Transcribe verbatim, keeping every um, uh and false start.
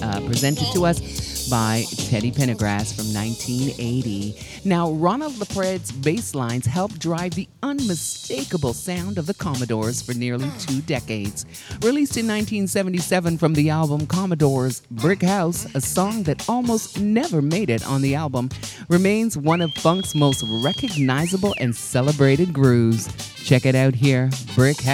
uh, presented to us by Teddy Pendergrass from nineteen eighty. Now, Ronald LaPrede's bass lines helped drive the unmistakable sound of the Commodores for nearly two decades. Released in nineteen seventy-seven from the album Commodore's Brick House, a song that almost never made it on the album, remains one of funk's most recognizable and celebrated grooves. Check it out here, Brick House.